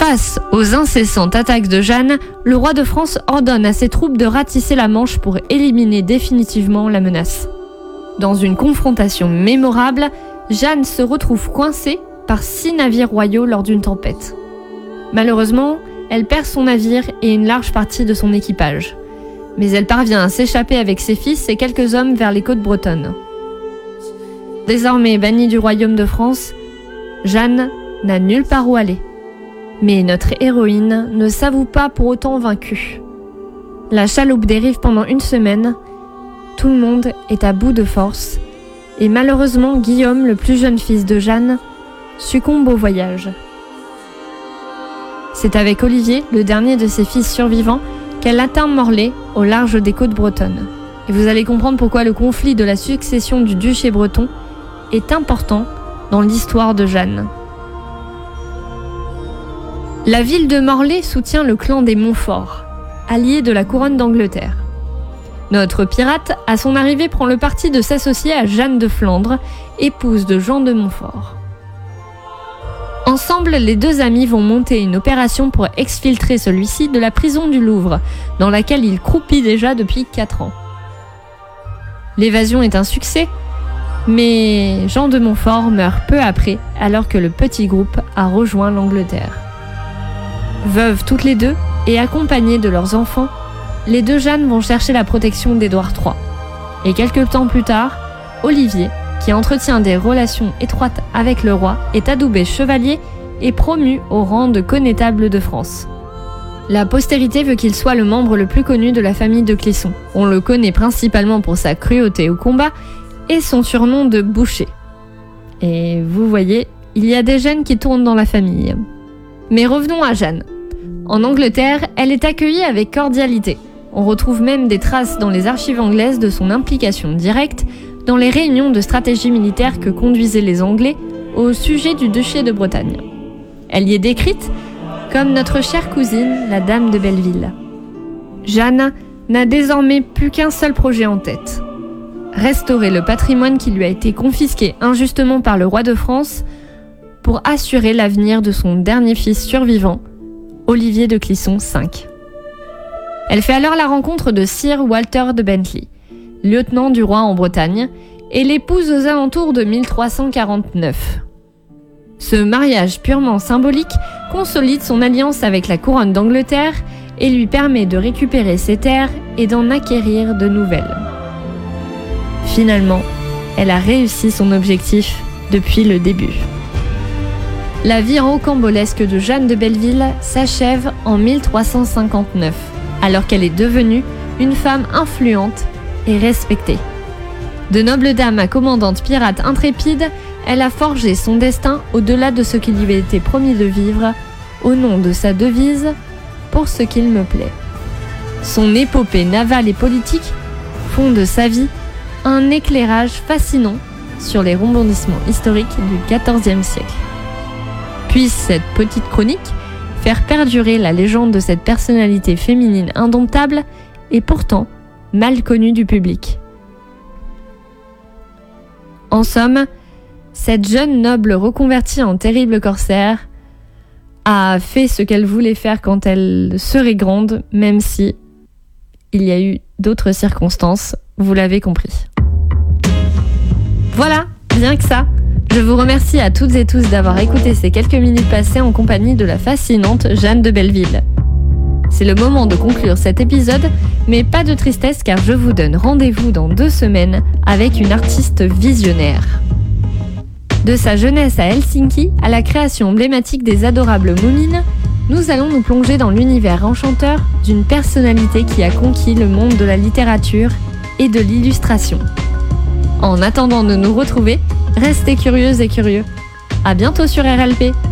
Face aux incessantes attaques de Jeanne, le roi de France ordonne à ses troupes de ratisser la Manche pour éliminer définitivement la menace. Dans une confrontation mémorable, Jeanne se retrouve coincée par 6 navires royaux lors d'une tempête. Malheureusement, elle perd son navire et une large partie de son équipage. Mais elle parvient à s'échapper avec ses fils et quelques hommes vers les côtes bretonnes. Désormais bannie du royaume de France, Jeanne n'a nulle part où aller. Mais notre héroïne ne s'avoue pas pour autant vaincue. La chaloupe dérive pendant une semaine, tout le monde est à bout de force, et malheureusement Guillaume, le plus jeune fils de Jeanne, succombe au voyage. C'est avec Olivier, le dernier de ses fils survivants, qu'elle atteint Morlaix, au large des côtes bretonnes. Et vous allez comprendre pourquoi le conflit de la succession du duché breton est important dans l'histoire de Jeanne. La ville de Morlaix soutient le clan des Montfort, allié de la couronne d'Angleterre. Notre pirate, à son arrivée, prend le parti de s'associer à Jeanne de Flandre, épouse de Jean de Montfort. Ensemble, les deux amis vont monter une opération pour exfiltrer celui-ci de la prison du Louvre, dans laquelle il croupit déjà depuis 4 ans. L'évasion est un succès, mais Jean de Montfort meurt peu après, alors que le petit groupe a rejoint l'Angleterre. Veuves toutes les deux et accompagnées de leurs enfants, les deux Jeannes vont chercher la protection d'Édouard III. Et quelques temps plus tard, Olivier, qui entretient des relations étroites avec le roi, est adoubé chevalier et promu au rang de connétable de France. La postérité veut qu'il soit le membre le plus connu de la famille de Clisson. On le connaît principalement pour sa cruauté au combat et son surnom de boucher. Et vous voyez, il y a des gènes qui tournent dans la famille. Mais revenons à Jeanne. En Angleterre, elle est accueillie avec cordialité. On retrouve même des traces dans les archives anglaises de son implication directe dans les réunions de stratégie militaire que conduisaient les Anglais au sujet du duché de Bretagne. Elle y est décrite comme notre chère cousine, la dame de Belleville. Jeanne n'a désormais plus qu'un seul projet en tête. Restaurer le patrimoine qui lui a été confisqué injustement par le roi de France pour assurer l'avenir de son dernier fils survivant, Olivier de Clisson V. Elle fait alors la rencontre de Sir Walter de Bentley, lieutenant du roi en Bretagne, et l'épouse aux alentours de 1349. Ce mariage purement symbolique consolide son alliance avec la couronne d'Angleterre et lui permet de récupérer ses terres et d'en acquérir de nouvelles. Finalement, elle a réussi son objectif depuis le début. La vie rocambolesque de Jeanne de Belleville s'achève en 1359, alors qu'elle est devenue une femme influente et respectée. De noble dame à commandante pirate intrépide, elle a forgé son destin au-delà de ce qui lui était promis de vivre, au nom de sa devise « Pour ce qu'il me plaît ». Son épopée navale et politique font de sa vie un éclairage fascinant sur les rebondissements historiques du XIVe siècle. Puisse cette petite chronique faire perdurer la légende de cette personnalité féminine indomptable et pourtant mal connue du public. En somme, cette jeune noble reconvertie en terrible corsaire a fait ce qu'elle voulait faire quand elle serait grande, même si il y a eu d'autres circonstances, vous l'avez compris. Voilà, bien que ça. Je vous remercie à toutes et tous d'avoir écouté ces quelques minutes passées en compagnie de la fascinante Jeanne de Belleville. C'est le moment de conclure cet épisode, mais pas de tristesse car je vous donne rendez-vous dans 2 semaines avec une artiste visionnaire. De sa jeunesse à Helsinki à la création emblématique des adorables moumines, nous allons nous plonger dans l'univers enchanteur d'une personnalité qui a conquis le monde de la littérature et de l'illustration. En attendant de nous retrouver, restez curieuses et curieux. À bientôt sur RLP.